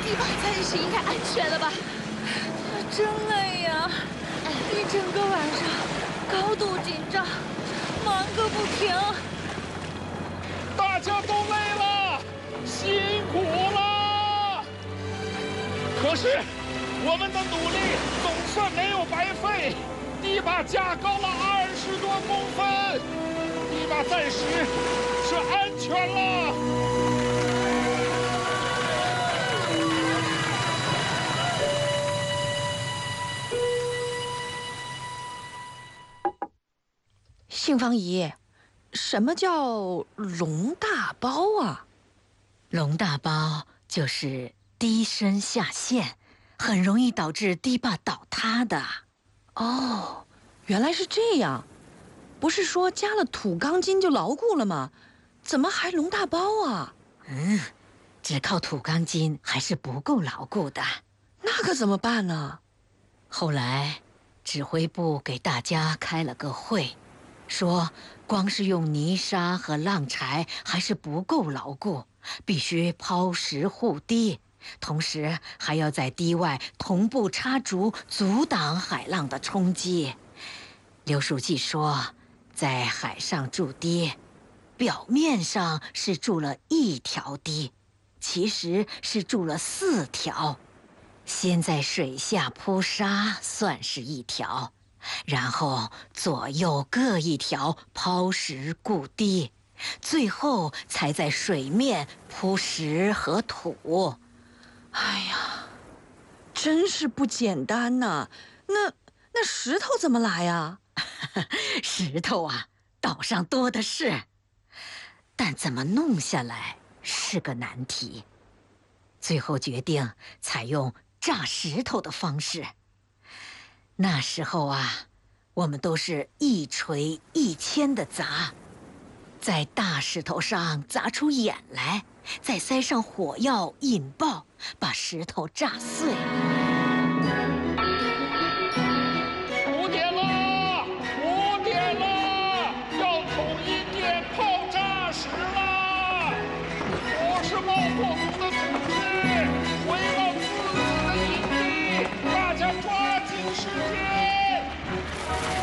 堤坝暂时应该安全了吧？真累呀，一整个晚上高度紧张，忙个不停。 大家都累了，辛苦了。可是我们的努力总算没有白费，堤坝架高了20多公分，堤坝暂时是安全了。 杏芳姨，什么叫龙大包啊？ 龙大包就是低深下陷，很容易导致堤坝倒塌的。 哦，原来是这样。不是说加了土钢筋就牢固了吗？怎么还龙大包啊？ 只靠土钢筋还是不够牢固的。 那可怎么办呢？ 后来，指挥部给大家开了个会，说光是用泥沙和浪柴还是不够牢固，必须抛石护堤，同时还要在堤外同步插竹，阻挡海浪的冲击。刘书记说，在海上筑堤，表面上是筑了1条堤，其实是筑了4条。先在水下铺沙算是1条，然后左右各1条抛石固堤，最后才在水面铺石和土。 哎呀，真是不简单呐！那石头怎么来呀？ 石头啊，岛上多的是，但怎么弄下来是个难题。最后决定采用炸石头的方式。那时候啊，我们都是一锤一铅的砸，在大石头上砸出眼来，再塞上火药引爆，把石头炸碎。 5点了，5点了，要统一点炮炸时了。我是冒火族的同志，回到自己的营地，大家抓紧时间。